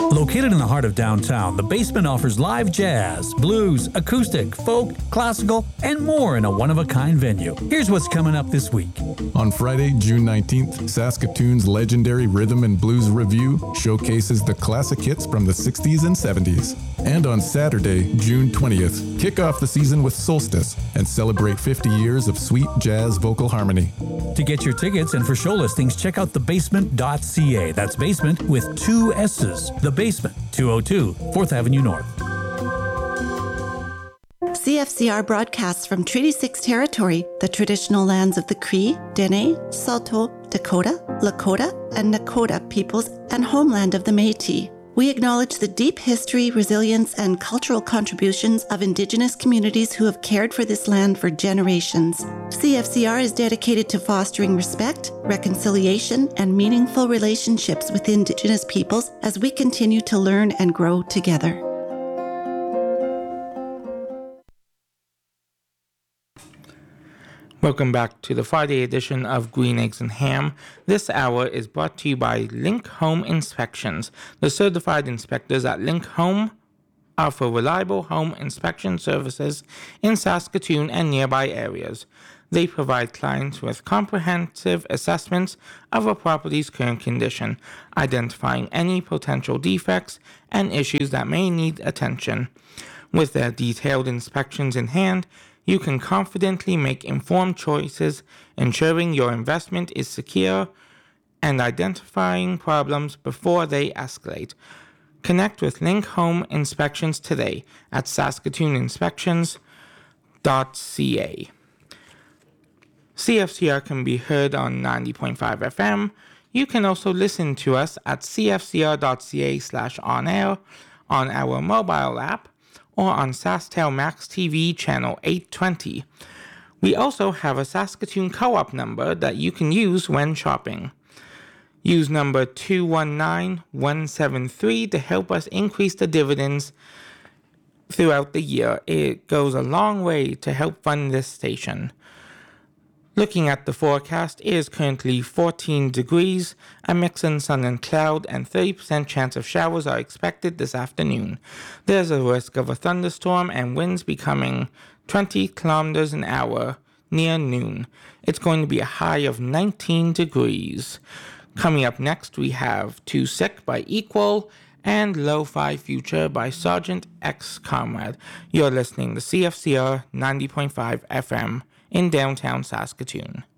Located in the heart of downtown, the Basement offers live jazz, blues, acoustic, folk, classical, and more in a one-of-a-kind venue. Here's what's coming up this week. On Friday, June 19th, Saskatoon's legendary Rhythm and Blues Review showcases the classic hits from the 60s and 70s. And on Saturday, June 20th, kick off the season with Solstice and celebrate 50 years of sweet jazz vocal harmony. To get your tickets and for show listings, check out thebasement.ca. That's basement with 2 S's. The Basement, 202 4th Avenue North. CFCR broadcasts from Treaty 6 territory, the traditional lands of the Cree, Dene, Saulteaux, Dakota, Lakota, and Nakota peoples, and homeland of the Métis. We acknowledge the deep history, resilience, and cultural contributions of Indigenous communities who have cared for this land for generations. CFCR is dedicated to fostering respect, reconciliation, and meaningful relationships with Indigenous peoples as we continue to learn and grow together. Welcome back to the Friday edition of Green Eggs and Ham. This hour is brought to you by Link Home Inspections. The certified inspectors at Link Home offer reliable home inspection services in Saskatoon and nearby areas. They provide clients with comprehensive assessments of a property's current condition, identifying any potential defects and issues that may need attention. With their detailed inspections in hand, you can confidently make informed choices, ensuring your investment is secure and identifying problems before they escalate. Connect with Link Home Inspections today at saskatooninspections.ca. CFCR can be heard on 90.5 FM. You can also listen to us at cfcr.ca/on-air on our mobile app, or on SaskTel Max TV channel 820. We also have a Saskatoon co-op number that you can use when shopping. Use number 219173 to help us increase the dividends throughout the year. It goes a long way to help fund this station. Looking at the forecast, it is currently 14 degrees, a mix of sun and cloud, and 30% chance of showers are expected this afternoon. There's a risk of a thunderstorm and winds becoming 20 kilometers an hour near noon. It's going to be a high of 19 degrees. Coming up next, we have Too Sick by Equal and Lo-Fi Future by Sergeant X Comrade. You're listening to CFCR 90.5 FM in downtown Saskatoon.